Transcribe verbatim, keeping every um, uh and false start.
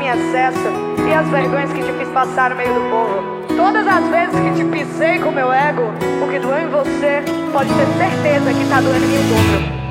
em excesso e as vergonhas que te fiz passar no meio do povo. Todas as vezes que te pisei com meu ego, o que doeu em você, pode ter certeza que tá doendo em mim o dobro.